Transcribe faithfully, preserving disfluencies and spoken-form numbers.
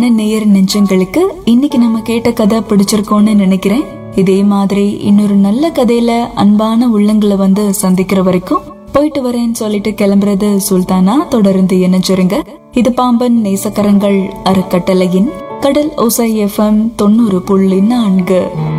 அன்பான நேயர் நெஞ்சங்களுக்கு இன்னைக்கு நம்ம கேட்ட கதை பிடிச்சிருக்கோம்னு நினைக்கிறேன். இதே மாதிரி இன்னொரு நல்ல கதையில அன்பான உள்ளங்களை வந்து சந்திக்கிற வரைக்கும் போயிட்டு வரேன்னு சொல்லிட்டு கிளம்புறது சுல்தானா. தொடர்ந்து இணைஞ்சிருங்க. இது பாம்பன் நேசக்கரங்கள் அறக்கட்டளையின் கடல் ஓசை எஃப்எம் தொண்ணூறு புள்ளி நான்கு.